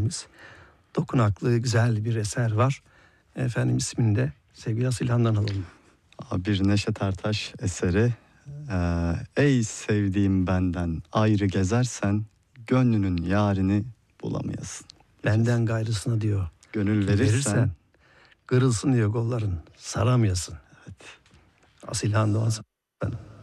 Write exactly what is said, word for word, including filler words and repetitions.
dinleyeceğimiz dokunaklı güzel bir eser var. Efendim ismini de sevgili Asilhan'dan alalım. Bir Neşet Ertaş eseri. Ee, ey sevdiğim benden ayrı gezersen gönlünün yarini bulamayasın. Benden gayrısına diyor. Gönül verirsen, verirsen kırılsın diyor kolların, saramayasın. Evet. Asilhan Doğan.